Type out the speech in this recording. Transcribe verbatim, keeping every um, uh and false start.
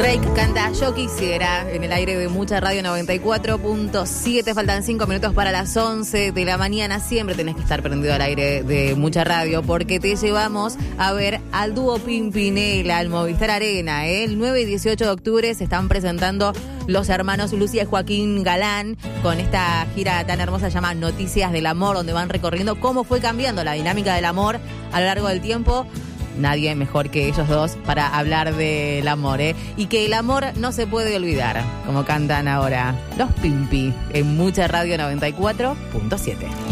Drake canta Yo Quisiera en el aire de Mucha Radio noventa y cuatro punto siete. Faltan cinco minutos para las once de la mañana. Siempre tenés que estar prendido al aire de Mucha Radio porque te llevamos a ver al dúo Pimpinela al Movistar Arena. ¿eh? El nueve y dieciocho de octubre se están presentando los hermanos Lucía y Joaquín Galán con esta gira tan hermosa llamada Noticias del Amor, donde van recorriendo cómo fue cambiando la dinámica del amor a lo largo del tiempo. Nadie mejor que ellos dos para hablar del amor, ¿eh? Y que el amor no se puede olvidar, como cantan ahora los Pimpi en Mucha Radio noventa y cuatro punto siete.